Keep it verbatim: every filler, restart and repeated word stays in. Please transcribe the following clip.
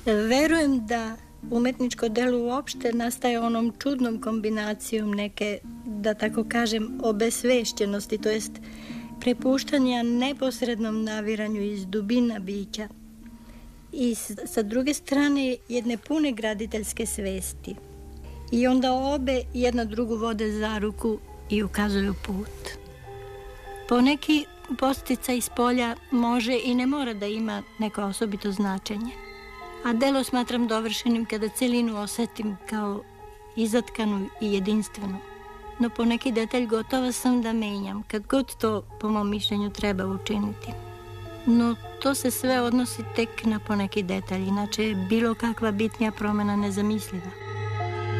Verujem da umetničko delo uopšte nastaje onom čudnom kombinacijom neke, da tako kažem, obesvešćenosti, to jest prepuštanja neposrednom naviranju iz dubina bića i sa druge strane jedne pune graditeljske svesti. I onda obe jedna drugu vode za ruku i ukazuju put. Poneki postica iz polja može i ne mora da ima neko osobito značenje, a delo smatram dovršenim kada celinu osetim kao izatkanu i jedinstvenu. No poneki detalj gotova sam da menjam, kad god to, po mom mišljenju, treba učiniti. No to se sve odnosi tek na poneki detalj, inače je bilo kakva bitnija promena nezamisliva.